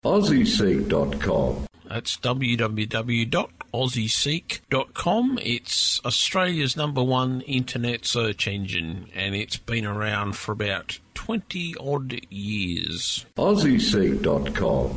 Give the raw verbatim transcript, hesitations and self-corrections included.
Aussie Seek dot com. That's w w w dot aussie seek dot com. It's Australia's number one internet search engine, and it's been around for about twenty odd years. Aussie Seek dot com.